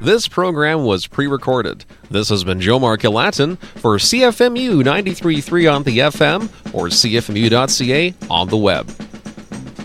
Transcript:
This program was pre-recorded. This has been Joe Markilatin for CFMU 93.3 on the FM or CFMU.ca on the web.